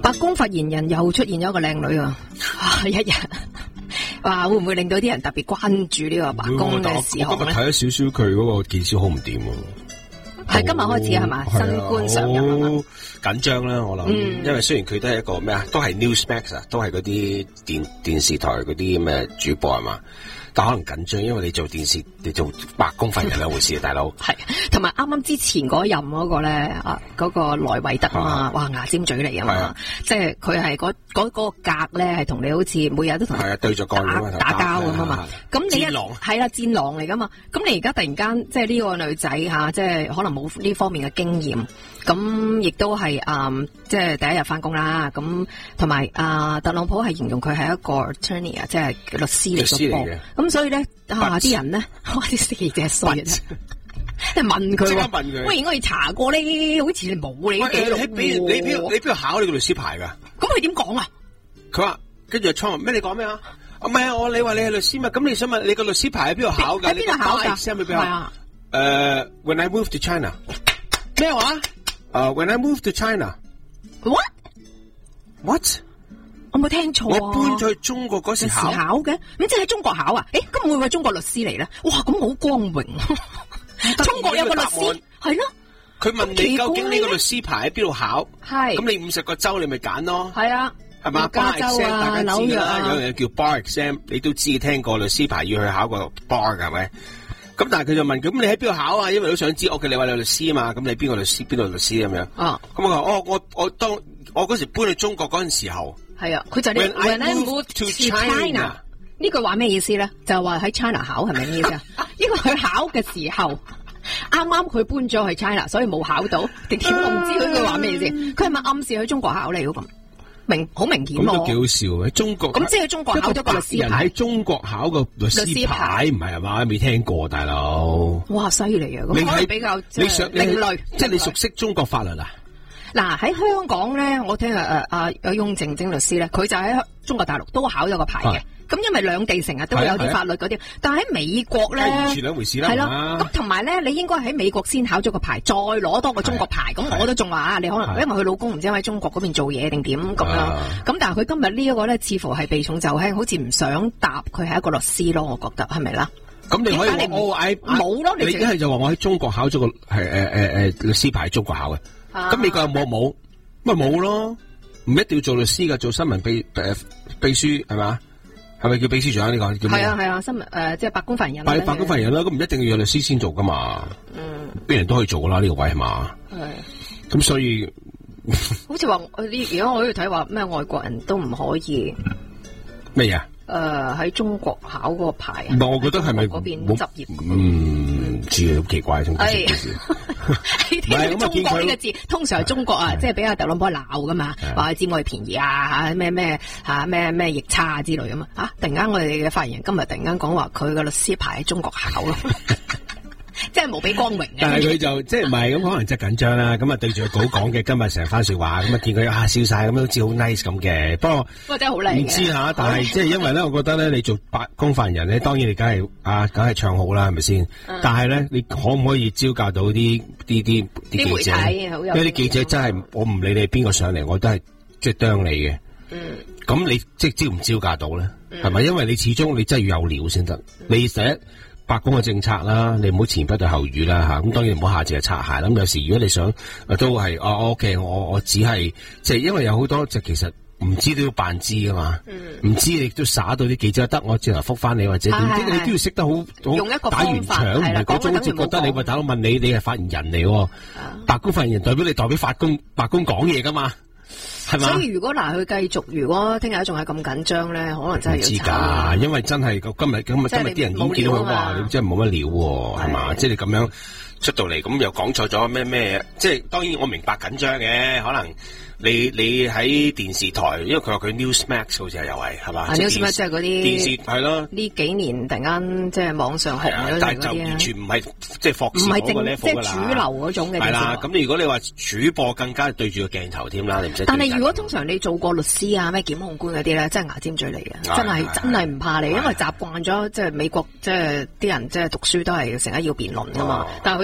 白宮發言人又出現咗一個靚女啊！一日話會唔會令到啲人特別關注呢個白宮嘅事項咧？ 我今日睇咗少少佢嗰個件事好唔掂喎。 係今日開始係嘛？新官上任啊嘛， 緊張啦，我諗，因為雖然佢都係一個咩啊，都係 Newsmax 啊，都係嗰啲電視台嗰啲咩主播係嘛，但可能緊張，因為你做電視，你做白宮發言人兩回事啊，大佬。 係，同埋啱啱之前嗰任嗰個咧啊，嗰個萊維特啊嘛，哇牙尖嘴利啊嘛，即係佢係嗰個格咧係同你好似每日都同對着幹打交咁啊嘛，咁你戰狼係啦戰狼嚟噶嘛，咁你而家突然間即係呢個女仔吓，即係可能冇呢方面嘅經驗，咁亦都係即係第一日翻工啦，咁同埋特朗普係形容佢係一個 attorney 啊，即係律師嚟嘅，咁所以咧啲人咧，哇啲記者衰啊！問佢，喂，我哋查過呢，好似冇你記錄。 你邊度考你個律師牌噶？ 咁佢點講啊？ 佢話跟住倉咩？你講咩啊？唔係你話你係律師嘛？咁你想問你個律師牌喺邊度考噶？ 喺邊度考噶？ 係啊。When I moved to China。咩話？When I moved to China。What？ 我冇聽錯。 我搬咗去中國嗰時考嘅，咁即係喺中國考啊？咁會唔會中國律師嚟咧？哇，咁好光榮。中國有個律師係咯， 佢問你究竟呢個律師牌喺邊度考？係咁你50個州你咪揀咯。係啊，係嘛？ 加州啊，紐約啊， 有樣嘢叫 bar exam， 你都知聽過律師牌要去考個 bar 係咪？咁但係佢就問，咁你喺邊度考啊？因為都想知。你話你律師嘛？咁你邊個律師？邊度律師咁樣？咁我話我當我嗰時搬去中國嗰陣時候，係啊，佢就你 When I moved to China。 呢句話咩意思咧？就係話喺 China 考係咪呢意思啊？因為佢考嘅時候，啱啱佢搬咗去 China，所以冇考到。點我唔知佢句話咩意思？佢係咪暗示去中國考嚟嗰個？好明顯喎。 咁都幾好笑嘅，中國咁即係中國考咗個律師牌。 喺中國考個律師牌唔係嘛？未聽過，大佬。哇， 犀利啊！咁可能比較另類， 即係你熟悉中國法律啊？ 嗱喺香港咧，我聽有雍正律師咧，佢就喺中國大陸都考咗個牌嘅。咁因為兩地成日都會有啲法律嗰啲，但係喺美國咧， 完全兩回事啦。 係咯，咁同埋咧，你應該喺美國先考咗個牌，再攞多個中國牌。咁我都仲話啊，你可能因為佢老公唔知喺中國嗰邊做嘢定點咁樣。咁但係佢今日呢一個咧，似乎係避重就輕，好似唔想答佢係一個律師咯。我覺得係咪啦？ 咁你可以冇咯，你一係就話我喺中國考咗個律師牌，中國考嘅。咁美國有冇？咪冇咯，唔一定要做律師噶，做新聞秘書係嘛？係咪叫秘書長呢個？ 係啊，新聞即係白宮發言人。 白宮發言人啦，咁唔一定要有律師先做噶嘛。邊人都可以做噶啦，呢個位係嘛？係。咁所以， 好似話如果我喺度睇話咩外國人都唔可以咩嘢？ 喺中國考個牌。 唔係，我覺得係咪嗰邊執業？ 唔知啊，好奇怪， 你聽到中國呢個字，通常係中國啊，即係俾阿特朗普鬧噶嘛，話佢佔我哋便宜啊，咩逆差之類咁啊，突然間我哋嘅發言人今日突然間講話佢個律師牌喺中國考咯。即係無比光榮嘅， 但係佢就即係唔係咁，可能真係緊張啦。咁啊對住個稿講嘅今日成番說話，咁啊見佢笑晒，咁好似好 nice 咁嘅。不過真係好靚，唔知吓，但係即係因為咧，我覺得咧，你做白宮發言人咧，當然你梗係唱好啦，係咪先？但係咧，你可唔可以招教到啲記者？因為啲記者真係我唔理你邊個上嚟，我都係即係啄你嘅。咁你即係招唔招教到咧？係咪？因為你始終你真係要有料先得。你第一。白宮嘅政策啦，你唔好前不對後語啦吓，咁當然唔好下次就擦鞋啦。咁有時如果你想都係OK，我只係即係因為有好多就其實唔知都要扮知噶嘛，唔知你都耍到啲記者得我轉頭覆翻你或者點，你都要識得好用一個打完場，唔係嗰種好似覺得你喂大佬問你係發言人嚟，白宮發言人代表你代表白宮講嘢噶嘛。 所以如果佢繼續，如果聽日仲係咁緊張咧，可能真係要知噶，因為真係今日啲人已經見到佢話，你真係冇乜料喎，係嘛？即係你咁樣出到嚟，咁又講錯咗咩？即係當然我明白緊張嘅，可能你喺電視台，因為佢話佢 Newsmax 好似又係嘛 ？Newsmax 即係嗰啲電視係咯。呢幾年突然間即係網上紅咗， 但係就完全唔係即係霍士嗰個 level 㗎啦， 主流嗰種嘅。係啦， 咁如果你話主播更加對住個鏡頭添啦，你唔使。 但係如果通常你做過律師啊、咩檢控官嗰啲咧，真係牙尖嘴利嘅，真係唔怕你，因為習慣咗即係美國即係啲人即係讀書都係成日要辯論㗎嘛。但係佢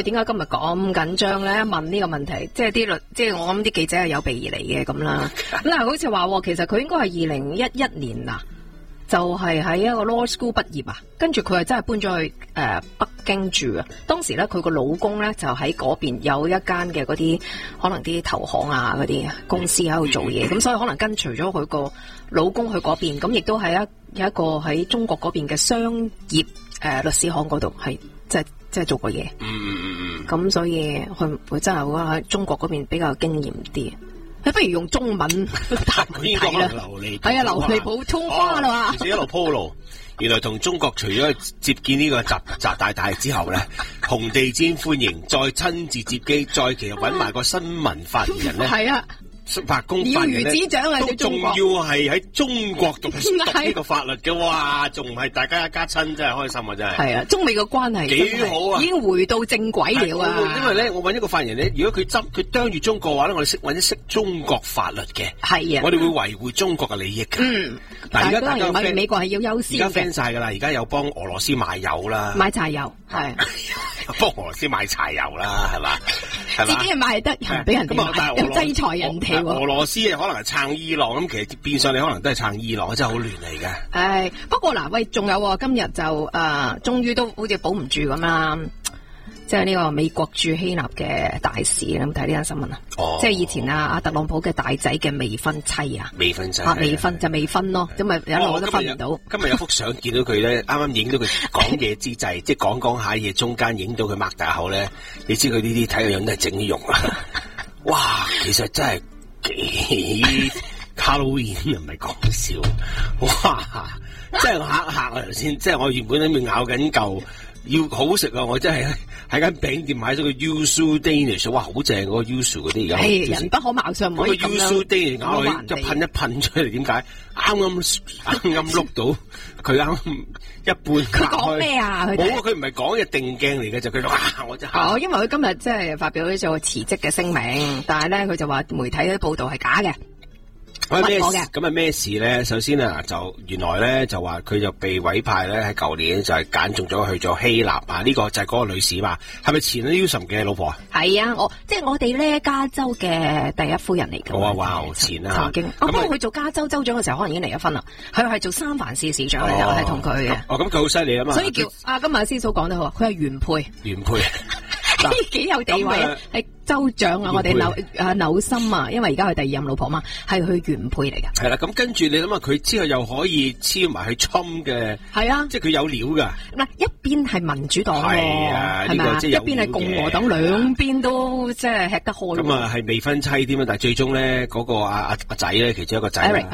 點解今日咁緊張咧？問呢個問題，即係我諗啲記者係有備而嚟嘅咁啦。咁嗱，好似話其實佢應該係2011年啊，就係喺一個 law school 畢業啊，跟住佢係真係搬咗去北京住啊。當時咧佢個老公咧就喺嗰邊有一間嘅嗰啲可能啲投行啊嗰啲公司喺度做嘢，咁所以可能跟隨咗佢個老公去嗰邊，咁亦都係有一個喺中國嗰邊嘅商業律師行嗰度係即係做過嘢。咁所以佢真係喺中國嗰邊比較經驗啲。不如用中文答問題啦。係啊，流利普通話啦嘛。 一路鋪路，原來同中國除咗接見呢個習大大之後咧，紅地毯歡迎，再親自接機，再其實揾埋個新聞發言人咧。係啊。白宮發言咧，都仲要係喺中國讀呢個法律嘅，哇！仲唔係大家一家親，真係開心啊！真係。係啊，中美嘅關係幾好啊，已經回到正軌了啊！因為咧，我揾一個發言人咧，如果佢啄住中國嘅話咧，我哋揾啲識中國法律嘅，係啊，我哋會維護中國嘅利益嘅。但係而家大家美國係要優先嘅，而家 friend 晒噶啦，而家有幫俄羅斯買油啦，買柴油係，幫俄羅斯買柴油啦，係嘛？自己係賣得，俾人哋又制裁人哋。俄羅斯可能係撐伊朗，咁其實變相你可能都係撐伊朗，真係好亂嚟嘅。不過嗱，喂，仲有今日就終於都好似保唔住咁啦。即係呢個美國駐希臘嘅大使，你有冇睇呢單新聞啊？即係以前阿特朗普嘅大仔嘅未婚妻啊，未婚就未婚咯，咁咪有我都分唔到。今日有幅相見到佢咧，啱啱影到佢講嘢之際，即係講下嘢中間影到佢擘大口咧，你知佢呢啲睇個樣都係整容啊！哇，其實真係幾 Halloween 又唔係講笑，哇！真係嚇啊頭先，即係我原本喺度咬緊嚿。要好食啊！我真係喺間餅店買咗個 Yuzu Danish， 哇，好正嗰個 Yuzu 嗰啲而家。人不可貌相，唔可以咁樣。Yuzu Danish 咬落去就噴一噴出嚟，點解？啱碌到佢啱一半。佢講咩啊？冇啊！佢唔係講嘅定鏡嚟嘅，就佢哇！我真係。因為佢今日即係發表咗個辭職嘅聲明，但係咧佢就話媒體啲報道係假嘅。咁咩事咧？首先啊，就原來咧就話佢就被委派咧喺舊年就係揀中咗去咗希臘啊！呢個就係嗰個女士嘛，係咪前 Newsom 嘅老婆啊？係啊，即係我哋咧加州嘅第一夫人嚟嘅。哇，前啊，曾經。不過佢做加州州長嘅時候，可能已經離咗婚啦。佢係做三藩市市長嚟嘅，係同佢嘅。咁佢好犀利啊嘛！所以叫今日阿師嫂講得好，佢係原配。幾有地位啊！係州長啊，我哋紐森啊，因為而家佢第二任老婆嘛，係佢原配嚟嘅。係啦，咁跟住你諗下，佢之後又可以黐埋去侵嘅，係啊，即係佢有料噶。嗱，一邊係民主黨，係啊，係咪啊？一邊係共和黨，兩邊都即係吃得開。咁啊，係未婚妻添啊，但係最終咧嗰個阿仔咧，其中一個仔係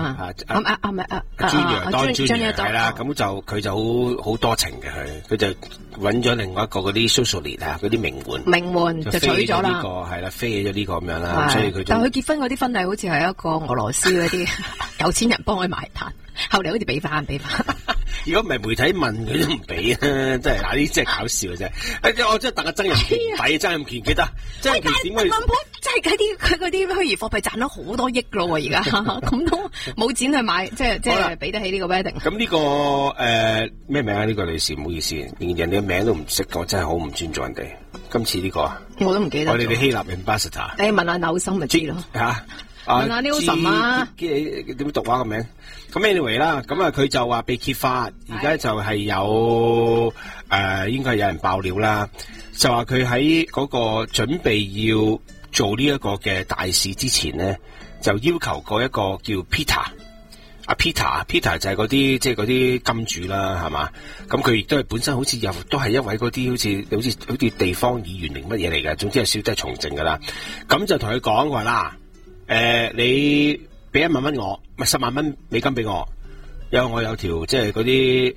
啦，咁就佢就好多情嘅佢就揾咗另外一個嗰啲 socialite 啊，嗰啲名媛就娶咗啦。係啦，飛咗呢個咁樣啦，所以佢。但係佢結婚嗰啲婚禮好似係一個俄羅斯嗰啲有錢人幫佢埋單，後嚟好似俾翻。如果唔係媒體問佢都唔俾啊！真係嗱，呢啲真係搞笑嘅啫。我真係等阿曾蔭權抵，曾蔭權記得。曾蔭權點解？特朗普真係佢嗰啲虛擬貨幣賺咗好多億咯，而家咁都冇錢去買，即係俾得起呢個 wedding。咁呢個咩名啊？呢個女士唔好意思，連人哋嘅名都唔識，我真係好唔尊重人哋。今次呢個啊，我都唔記得。我哋嘅希臘 ambassador。你問下紐森咪知咯。嚇！問下 Newsom 啊，點讀話個名？咁 anyway 啦，咁啊佢就話被揭發，而家就係有應該係有人爆料啦，就話佢喺嗰個準備要做呢一個嘅大事之前咧，就要求過一個叫 Peter 阿 Peter 就係嗰啲即係嗰啲金主啦，係嘛？咁佢亦都係本身好似又都係一位嗰啲好似地方議員定乜嘢嚟嘅，總之係少都係從政噶啦。咁就同佢講話啦。你俾1萬蚊我，咪10萬蚊美金俾我，因為我有條即係嗰啲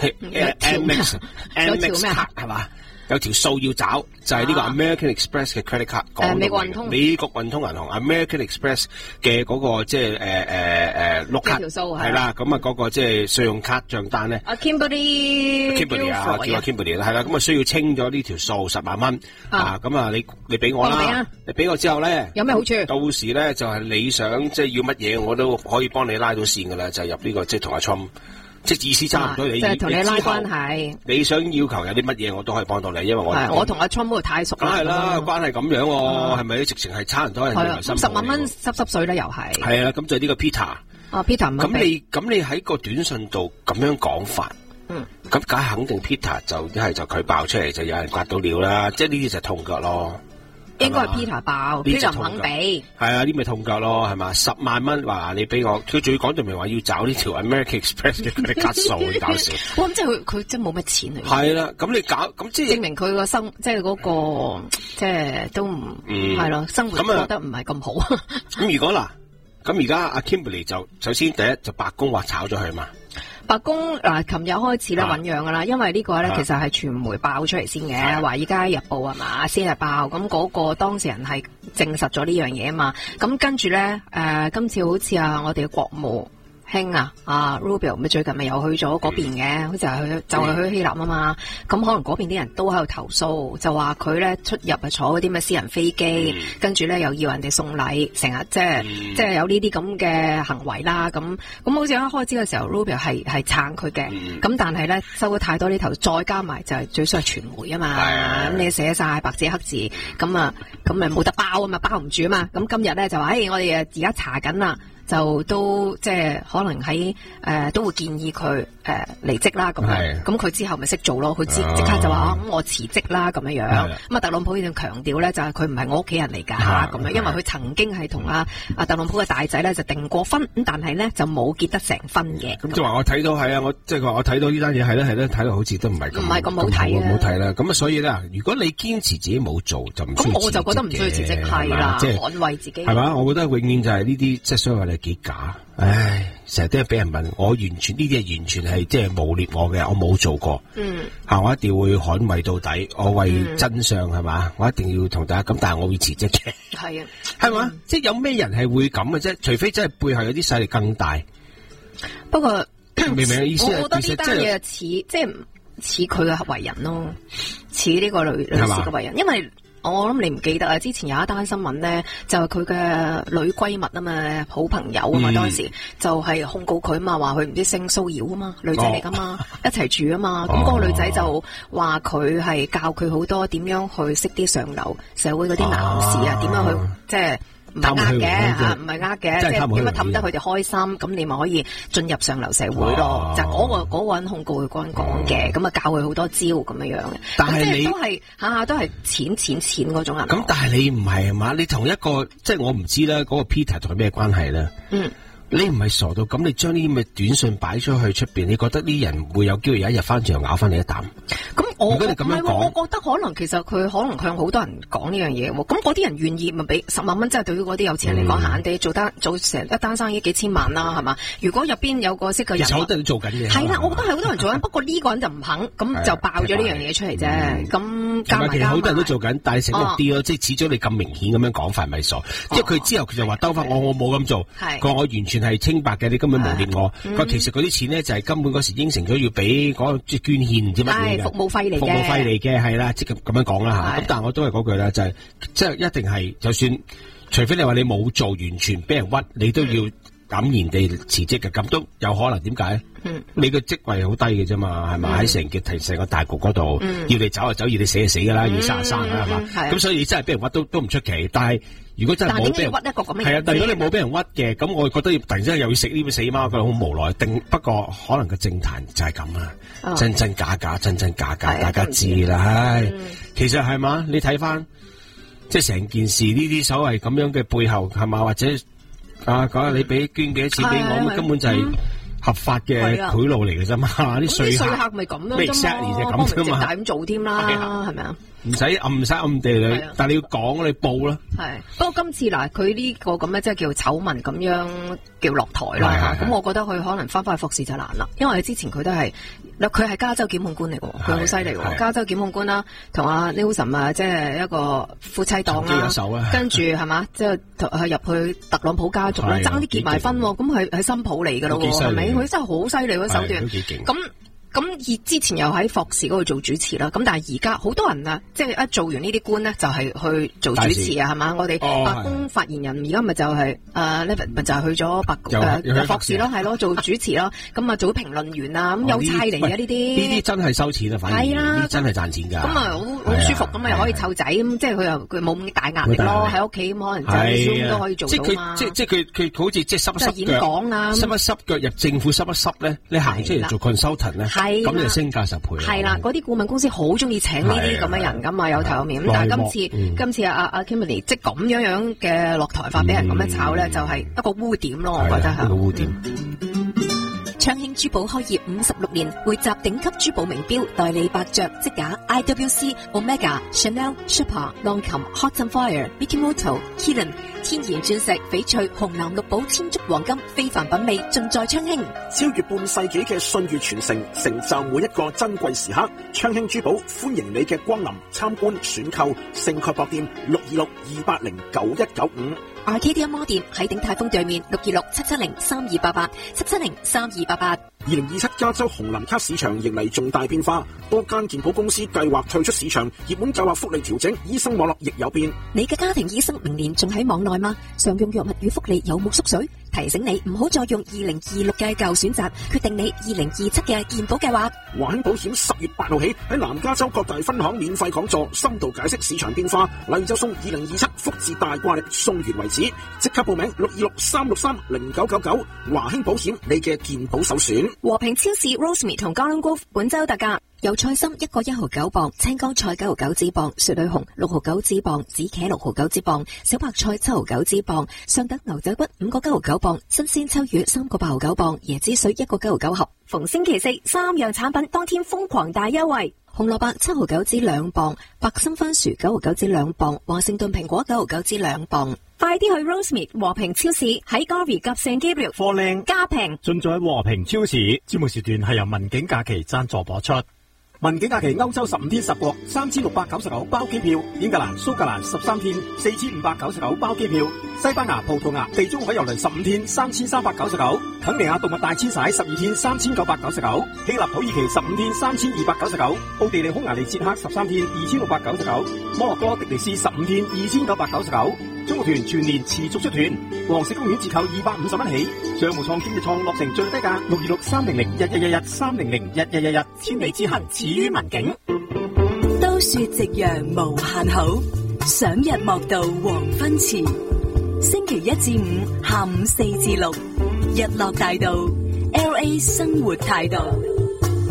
Amex 卡係嘛，有條數要找，就係呢個 American Express 嘅 credit card，美國運通銀行 American Express 嘅嗰個即係碌卡係啦，咁啊嗰個即係信用卡賬單咧，Kimberly 啊，叫 Kimberly 啦，係啦，咁啊需要清咗呢條數10萬蚊啊，咁啊你俾我啦，你俾我之後咧有咩好處？到時咧就係你想即係要乜嘢，我都可以幫你拉到線噶啦，就係入呢個即係同阿 Trump 即係意思差唔多。你即係同你拉關係， 你想要求有啲乜嘢，我都可以幫到你，因為我同阿 Trump 太熟啦。 梗係啦，關係咁樣喎，係咪？直情係差唔多人哋心。 10萬蚊濕水咧，又係。 係啊，咁就呢個 Peter。 Peter 咁你喺個短信度咁樣講法，咁梗係肯定 Peter 就一係就佢爆出嚟，就有人刮到料啦，即係呢啲就痛腳咯。 應該係 Peter 爆，Peter 唔肯俾。係啊，呢咪痛腳咯，係嘛？10萬蚊話你俾我，佢仲要講到明話要找呢條 American Express 嘅佢哋卡數，搞笑。 哇！咁即係佢真冇乜錢嚟。 係啦，咁你搞咁即係證明佢個即係嗰個即係都唔係咯，生活過得唔係咁好。 咁如果嗱，咁而家阿 Kimberly 就首先第一就白宮話炒咗佢嘛。 白宮嗱，琴日開始咧醞釀噶啦，因為呢個咧其實係傳媒爆出嚟先嘅，《華爾街日報》係嘛先係爆，咁嗰個當事人係證實咗呢樣嘢啊嘛，咁跟住咧今次好似我哋嘅國務卿Rubio 咪最近咪又去咗嗰邊嘅，好似係去希臘啊嘛，咁可能嗰邊啲人都喺度投訴，就話佢咧出入係坐嗰啲咩私人飛機，跟住咧又要人哋送禮，成日即係有呢啲咁嘅行為啦，咁好似一開始嘅時候 Rubio 係撐佢嘅，咁但係咧收咗太多呢頭，再加埋就係最衰係傳媒啊嘛，咁你寫晒白紙黑字，咁咪冇得包啊嘛，包唔住啊嘛，咁今日咧就話我哋而家查緊啦。就都即係可能喺都會建議佢離職啦咁樣，咁佢之後咪識做咯，佢即刻就話咁我辭職啦咁樣樣，咁特朗普已經強調咧就係佢唔係我屋企人嚟㗎咁樣，因為佢曾經係同特朗普嘅大仔咧就訂過婚，咁但係咧就冇結得成婚嘅。咁即係話我睇到係啊，即係話我睇到呢單嘢係咧睇到好似都唔係咁好睇啊，唔好睇啦。咁所以咧，如果你堅持自己冇做就唔需要辭職嘅。咁我就覺得唔需要辭職係啦，即係捍衛自己係嘛？我覺得永遠就係呢啲即係所謂你幾假。唉，成日都係俾人問我，完全呢啲係完全係即係誣衊我嘅，我冇做過。我一定會捍衛到底，我為真相係嘛，我一定要同大家咁，但係我會辭職嘅。係啊，係嘛，即係有咩人係會咁嘅啫？除非真係背後有啲勢力更大。不過明唔明嘅意思？我覺得呢單嘢似即係似佢嘅為人咯，似呢個女士嘅為人，因為。我諗你唔記得啊！之前有一單新聞咧，就係佢嘅女閨蜜啊嘛，好朋友啊嘛，當時就係控告佢啊嘛，話佢唔知性騷擾啊嘛，女仔嚟噶嘛，一齊住啊嘛，咁嗰個女仔就話佢係教佢好多點樣去識啲上流社會嗰啲男士啊，點樣去即係。唔係呃嘅嚇，唔係呃嘅，即係點樣氹得佢哋開心，咁你咪可以進入上流社會咯。就嗰個人控告佢嗰人講嘅，咁啊教佢好多招咁樣樣嘅。但係你都係下都係錢嗰種人。咁但係你唔係啊嘛？你同一個即係我唔知啦，嗰個 Peter 同佢咩關係咧？你唔係傻到咁，你將呢啲咁嘅短信擺出去出邊，你覺得啲人會有機會有一日翻轉頭咬翻你一啖？咁我覺得可能其實佢可能向好多人講呢樣嘢喎。咁嗰啲人願意咪俾10萬蚊，即係對於嗰啲有錢人嚟講，閒啲做成一單生意幾千萬啦，係嘛？如果入邊有個識嘅人，其實好多人都做緊嘅。係啦，我覺得係好多人做緊，不過呢個人就唔肯，咁就爆咗呢樣嘢出嚟啫。咁加埋其實好多人都做緊，但係醒目啲咯，即係始終你咁明顯咁樣講法咪傻。即係佢之後佢就話兜翻我冇咁做，佢話我完全係清白嘅，你根本誣衊我。佢其實嗰啲錢咧就係根本嗰時應承咗要俾嗰個即係捐獻唔知乜嘢嘅服務費嚟嘅係啦，即係咁樣講啦嚇。咁但係我都係嗰句啦，就係即係一定係，就算除非你話你冇做，完全俾人屈，你都要黯然地辭職嘅，咁都有可能。點解？你個職位好低嘅啫嘛，係咪？喺成個大局嗰度，要你走就走，要你死就死㗎啦，要生就生㗎啦，係嘛？咁所以你真係俾人屈都唔出奇。但係如果真係冇俾人屈一個咁嘅，係啊！但係如果你冇俾人屈嘅，咁我覺得突然之間又要食呢啲死貓，覺得好無奈。不過可能個政壇就係咁啦，真真假假，真真假假，大家知啦。唉，其實係嘛？你睇翻即係成件事呢啲所謂咁樣嘅背後係嘛？或者講下你捐幾多錢俾我，根本就係合法嘅賄賂嚟嘅啫嘛。啲稅客咪咁咯，exactly就咁啫嘛，大咁做添啦，係咪啊？唔使暗地裏，但係你要講你報啦。係，不過今次嗱，佢呢個咁咧，即係叫醜聞咁樣叫落台啦。咁我覺得佢可能翻返去服侍就難啦，因為之前佢都係，佢係加州檢控官嚟嘅，佢好犀利喎。加州檢控官啦，同阿 Newsom 啊，即係一個夫妻檔啦。跟住係嘛，即係入去特朗普家族啦，爭啲結埋婚，咁係新抱嚟㗎咯，係咪？佢真係好犀利嗰手段。咁咁之前又喺霍士嗰度做主持啦，咁但係而家好多人啊，即係一做完呢啲官咧，就係去做主持啊，係嘛？我哋白宮發言人而家咪就係咪就係去咗霍士咯，係咯，做主持咯，咁啊做評論員啊，咁有差嚟嘅呢啲。 呢啲真係收錢啊，反而係啦，呢啲真係賺錢㗎。咁啊好舒服，咁啊又可以湊仔，咁即係佢冇咁大壓力咯，喺屋企咁可能就都可以做到嘛。即係佢好似即係濕一濕演講啊，濕一濕腳入政府濕一濕咧，你行出嚟做 consultant 咧，咁就升價10倍。 係啦，嗰啲顧問公司好中意請呢啲咁嘅人㗎嘛，有頭有面。咁但係今次阿 Kimberly 即係咁樣嘅落台法俾人咁樣炒咧，就係一個污點咯，我覺得係。 一個污點。 昌興珠寶開業56年，匯集頂級珠寶名錶，代理百爵、積架、IWC、Omega、Chanel、Sherpa、浪琴、Hot and Fire、Mikimoto、Helen， 天然鑽石、翡翠、紅藍綠寶、千足黃金，非凡品味盡在昌興。 超越半世紀嘅信譽傳承，成就每一個珍貴時刻。昌興珠寶歡迎你嘅光臨、參觀、選購，盛蓋博店626-280-9195。 Arcadia Mall 店喺鼎泰豐對面，626-770-3288 770-3288。 2027加州紅藍卡市場迎嚟重大變化，多間健保公司計劃退出市場，熱門計劃福利調整，醫生網絡亦有變。 你嘅家庭醫生明年仲喺網內嗎？常用藥物與福利有冇縮水？提醒你唔好再用2026嘅舊選擇，決定你2027嘅健保計劃。 華興保險10月8號起喺南加州各大分行免費講座，深度解釋市場變化，例如就送2027福字大掛曆，送完為止。即刻報名626-363-0999，華興保險，你嘅健保首選。 和平超市 Rosemead 同 Garland Grove 本周特價，油菜心1個1.9磅，青江菜9.9紙磅，雪裏紅6.9紙磅，紫茄6.9紙磅，小白菜7.9紙磅，上等牛仔骨5個9.9磅，新鮮秋魚3個8.9磅，椰子水1個9.9盒。逢星期四3樣產品當天瘋狂大優惠。紅蘿蔔7.9紙2磅，白心番薯9.9紙2磅，華盛頓蘋果9.9紙2磅。快啲去 Rosemead 和平超市，喺 Garvey 及 San Gabriel 貨靚加平， 盡在和平超市。節目時段係由民警假期贊助播出。 民警假期歐洲15天10國3699包機票，英格蘭、蘇格蘭13天4599包機票，西班牙、葡萄牙、地中海郵輪15天3399，肯尼亞動物大遷徙12天3999，希臘土耳其15天3299，奧地利匈牙利捷克13天2699，摩洛哥迪尼斯15天2999。中國團全年持續出團，黃石公園折扣250蚊起，商務艙經濟艙落成最低價626-300-1111 千里之行始於民警。 都說夕陽無限好，賞日莫到黃昏前。星期1至5下午4至6，日落大道 LA 生活態度。